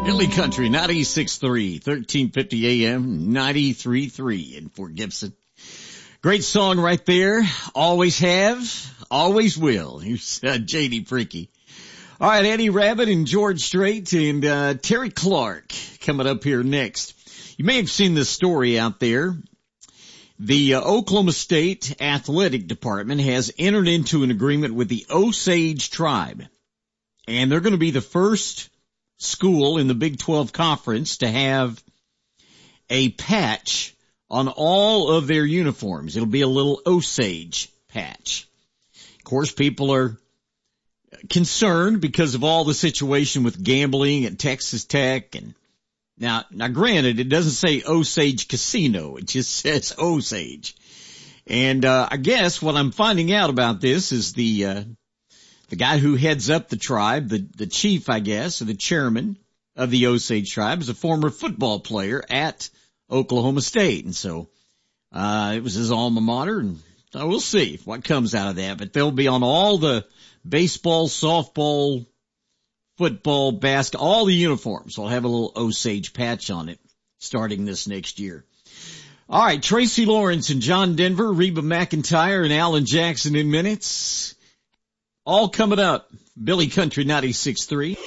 Billy Country, 96.3, 1350 AM, 93.3 in Fort Gibson. Great song right there. Always have, always will. Here's J.D. Freaky. All right, Eddie Rabbit and George Strait and Terry Clark coming up here next. You may have seen this story out there. The Oklahoma State Athletic Department has entered into an agreement with the Osage tribe, and they're going to be the first school in the Big 12 Conference to have a patch on all of their uniforms. It'll be a little Osage patch. Of course, people are concerned because of all the situation with gambling at Texas Tech. And now granted, it doesn't say Osage Casino. It just says Osage. And I guess what I'm finding out about this is the guy who heads up the tribe, the chief, I guess, or the chairman of the Osage tribe, is a former football player at Oklahoma State. And so, it was his alma mater, and we'll see what comes out of that. But they'll be on all the baseball, softball, football, basketball, all the uniforms. We'll have a little Osage patch on it starting this next year. All right, Tracy Lawrence and John Denver, Reba McEntire and Alan Jackson in minutes. All coming up. Billy Country 96.3.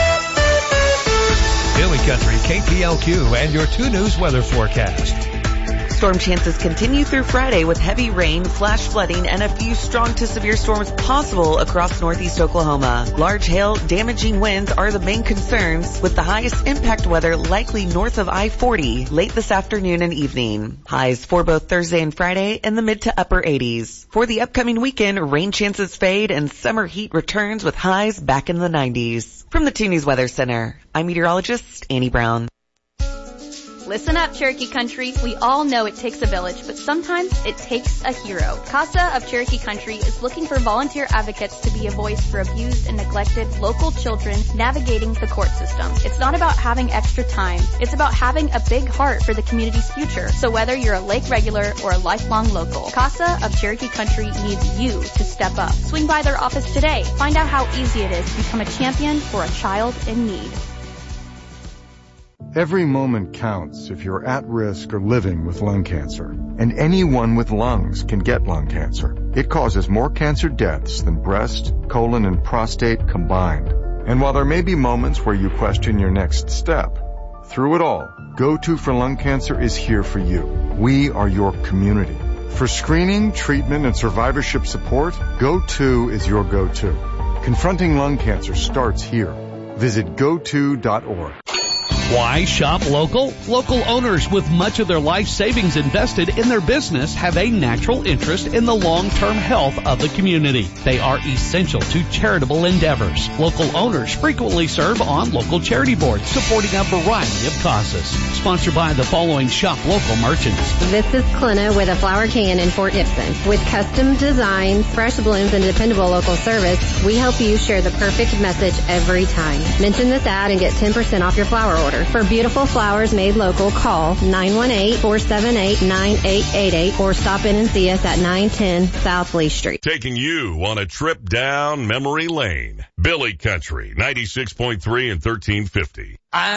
Billy Country, KPLQ, and your 2 News weather forecast. Storm chances continue through Friday with heavy rain, flash flooding, and a few strong to severe storms possible across northeast Oklahoma. Large hail, damaging winds are the main concerns, with the highest impact weather likely north of I-40 late this afternoon and evening. Highs for both Thursday and Friday in the mid to upper 80s. For the upcoming weekend, rain chances fade and summer heat returns with highs back in the 90s. From the 2 News Weather Center, I'm meteorologist Annie Brown. Listen up, Cherokee Country. We all know it takes a village, but sometimes it takes a hero. CASA of Cherokee Country is looking for volunteer advocates to be a voice for abused and neglected local children navigating the court system. It's not about having extra time. It's about having a big heart for the community's future. So whether you're a lake regular or a lifelong local, CASA of Cherokee Country needs you to step up. Swing by their office today. Find out how easy it is to become a champion for a child in need. Every moment counts if you're at risk or living with lung cancer. And anyone with lungs can get lung cancer. It causes more cancer deaths than breast, colon, and prostate combined. And while there may be moments where you question your next step, through it all, Go-To for Lung Cancer is here for you. We are your community. For screening, treatment, and survivorship support, Go-To is your go-to. Confronting lung cancer starts here. Visit GoTo.org. Why shop local? Local owners with much of their life savings invested in their business have a natural interest in the long-term health of the community. They are essential to charitable endeavors. Local owners frequently serve on local charity boards supporting a variety of causes. Sponsored by the following shop local merchants. This is Clina with a Flower Can in Fort Gibson. With custom designs, fresh blooms, and dependable local service, we help you share the perfect message every time. Mention this ad and get 10% off your flower order. For beautiful flowers made local, call 918-478-9888 or stop in and see us at 910 South Lee Street. Taking you on a trip down memory lane. Billy Country, 96.3 and 1350.